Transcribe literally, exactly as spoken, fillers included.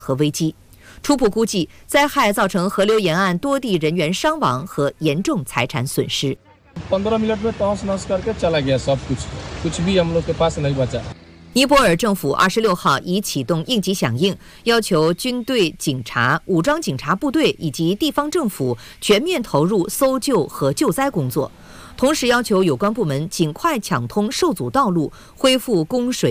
和危机。初步估计，灾害造成河流沿岸多地人员伤亡和严重财产损失。尼泊尔政府二十六号已启动应急响应，要求军队、警察、武装警察部队以及地方政府全面投入搜救和救灾工作，同时要求有关部门尽快抢通受阻道路，恢复供水。